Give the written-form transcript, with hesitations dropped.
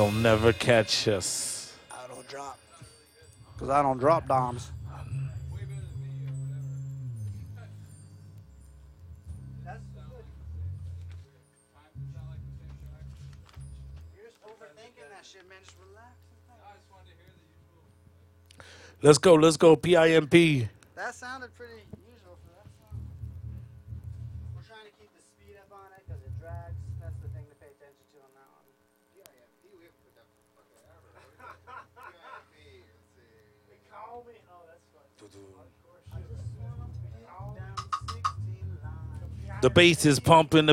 They'll never catch us. I don't drop. Because I don't drop bombs. You're just overthinking that shit, man. Just relax. Let's go. Let's go. PIMP. That sounded pretty usual for that song. We're trying to keep the speed up on it because it drags. That's the thing to pay attention to on that one. PIMP, we have to put that fucking PIMP, let's see. They call me. Oh, that's fun. The bass is pumping.